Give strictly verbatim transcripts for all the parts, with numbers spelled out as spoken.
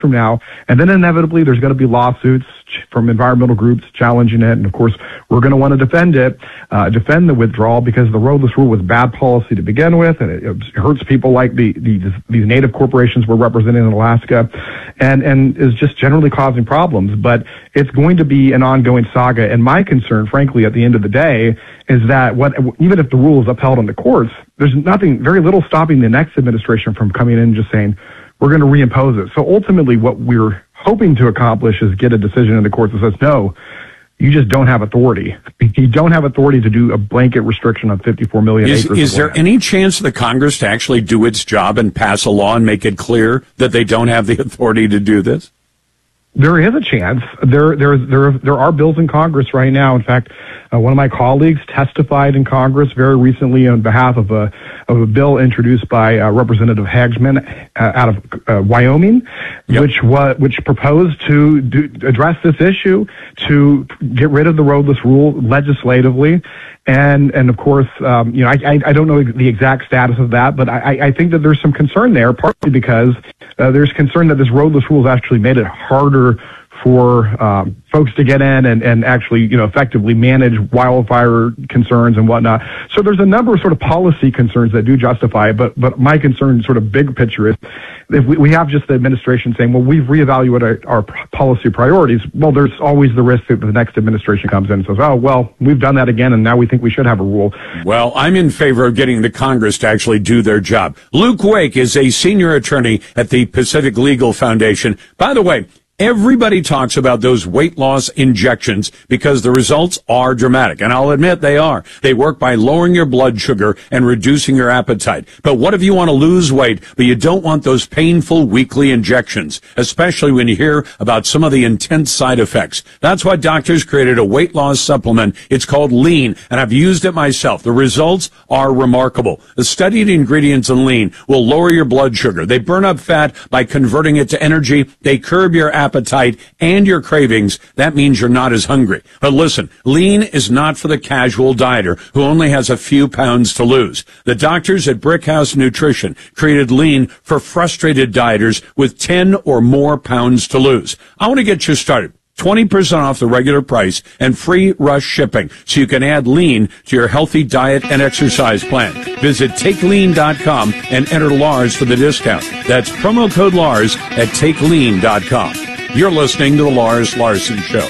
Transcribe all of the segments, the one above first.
from now, and then inevitably there's going to be lawsuits from environmental groups challenging it, and of course we're going to want to defend it, uh, defend the withdrawal, because the roadless rule was bad policy to begin with, and it, it hurts people like the, the these native corporations we're representing in Alaska, and and is just generally causing problems. But it's going to be an ongoing saga, and my concern, frankly, at the end of the day, is that what even if the rule is upheld in the courts, there's nothing, very little stopping the next administration from coming in and just saying, we're going to reimpose it. So ultimately what we're hoping to accomplish is get a decision in the courts that says, no, you just don't have authority. You don't have authority to do a blanket restriction on fifty-four million is, acres. Is there any chance of the Congress to actually do its job and pass a law and make it clear that they don't have the authority to do this? There is a chance. There, there, there, there are bills in Congress right now. In fact, uh, one of my colleagues testified in Congress very recently on behalf of a of a bill introduced by uh, Representative Hageman uh, out of uh, Wyoming, yep. which was which proposed to do, address this issue, to get rid of the roadless rule legislatively. And, and of course, um, you know, I, I, I don't know the exact status of that, but I, I think that there's some concern there, partly because uh, there's concern that this roadless rule has actually made it harder for um, folks to get in and, and actually, you know, effectively manage wildfire concerns and whatnot. So there's a number of sort of policy concerns that do justify it, but but my concern, sort of big picture, is if we, we have just the administration saying, well, we've reevaluated our, our policy priorities, well, there's always the risk that the next administration comes in and says, oh, well, we've done that again, and now we think we should have a rule. Well, I'm in favor of getting the Congress to actually do their job. Luke Wake is a senior attorney at the Pacific Legal Foundation. By the way, everybody talks about those weight loss injections because the results are dramatic, and I'll admit they are. They work by lowering your blood sugar and reducing your appetite. But what if you want to lose weight, but you don't want those painful weekly injections, especially when you hear about some of the intense side effects? That's why doctors created a weight loss supplement. It's called Lean, and I've used it myself. The results are remarkable. The studied ingredients in Lean will lower your blood sugar. They burn up fat by converting it to energy. They curb your appetite. appetite and your cravings. That means you're not as hungry. But listen, Lean is not for the casual dieter who only has a few pounds to lose. The doctors at Brickhouse Nutrition created Lean for frustrated dieters with ten or more pounds to lose. I want to get you started. twenty percent off the regular price and free rush shipping so you can add Lean to your healthy diet and exercise plan. Visit take lean dot com and enter Lars for the discount. That's promo code Lars at take lean dot com. You're listening to The Lars Larson Show.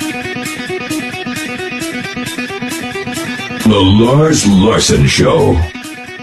The Lars Larson Show.